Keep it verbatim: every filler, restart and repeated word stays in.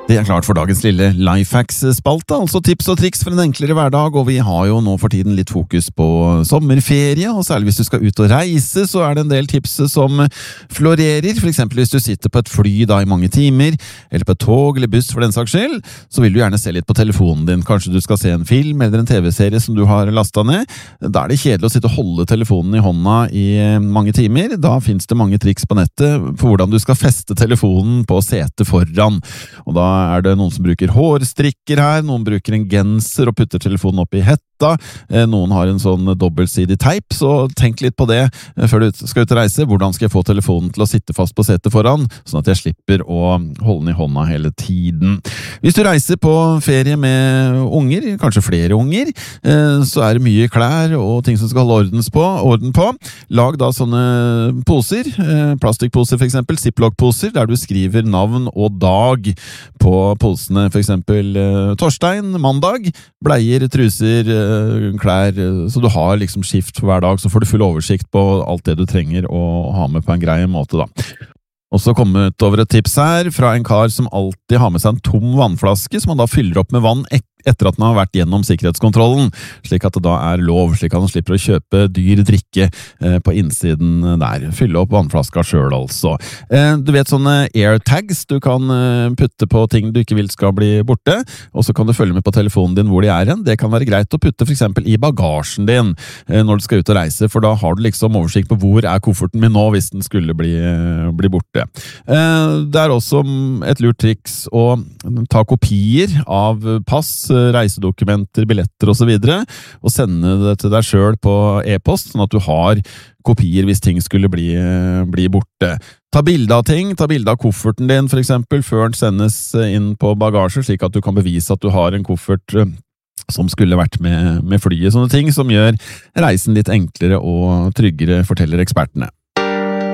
Det er klart for dagens lille Lifehacks-spalte, altså tips og triks for en enklere hverdag, og vi har jo nå for tiden litt fokus på sommerferie, og særlig hvis du skal ut og reise, så er det en del tips som florerer. For eksempel hvis du sitter på et fly da i mange timer, eller på et tog eller buss for den saks skyld, så vil du gjerne se litt på telefonen din. Kanskje du skal se en film eller en tv-serie som du har lastet ned. Da er det kjedelig å sitte og holde telefonen i hånda i mange timer. Da finnes det mange triks på nettet på hvordan du skal feste telefonen på setet foran, og da er det noen som bruker hårstrikker her, noen bruker en genser og putter telefonen opp i hetta, noen har en sånn dobbeltsidig teip, så tenk litt på det før du skal ut og reise. Hvordan skal jeg få telefonen til å sitte fast på setet foran, sånn at jeg slipper å holde den i hånda hele tiden. Hvis du reiser på ferie med unger, kanskje flere unger, så er det mye klær og ting som skal holde ordens på, orden på. Lag da sånne poser, plastikkposer for eksempel, ziplock-poser, der du skriver navn og dag på posene, for eksempel uh, Torstein, mandag, bleier, truser, uh, klær, uh, så du har liksom skift for hver dag, så får du full oversikt på alt det du trenger å ha med på en grei måte da. Og så kommet over et tips her fra en kar som alltid har med seg en tom vannflaske, som han da fyller opp med vann ek etter at den har vært gjennom sikkerhetskontrollen, slik at det da er lov, slik at han slipper å kjøpe dyr drikke eh, på innsiden der. Fylle opp vannflaska selv altså. Eh, du vet sånne airtags du kan eh, putte på ting du ikke vil skal bli borte, og så kan du følge med på telefonen din hvor de er hen. Det kan være greit å putte for eksempel i bagasjen din eh, når du skal ut og reise, for da har du liksom oversikt på hvor er kofferten min nå hvis den skulle bli, eh, bli borte. Eh, det er også et lurt triks å ta kopier av pass, reisedokumenter, billetter og så videre, og sende det til deg selv på e-post, sånn at du har kopier hvis ting skulle bli, bli borte. Ta bilde av ting, ta bilde av kofferten din for eksempel, før den sendes inn på bagasje, slik at du kan bevise at du har en koffert som skulle vært med, med flyet. Sånne ting som gjør reisen litt enklere og tryggere, forteller ekspertene.